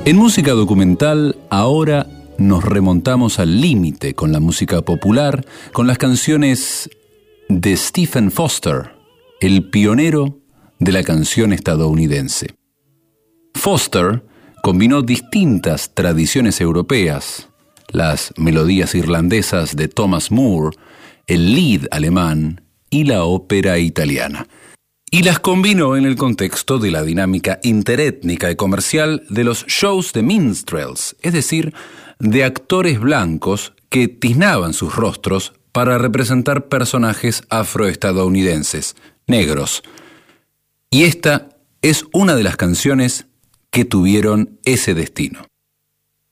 En música documental, ahora nos remontamos al límite con la música popular, con las canciones de Stephen Foster, el pionero de la canción estadounidense. Foster combinó distintas tradiciones europeas, las melodías irlandesas de Thomas Moore, el lied alemán y la ópera italiana, y las combinó en el contexto de la dinámica interétnica y comercial de los shows de minstrels, es decir, de actores blancos que tiznaban sus rostros para representar personajes afroestadounidenses, negros. Y esta es una de las canciones que tuvieron ese destino.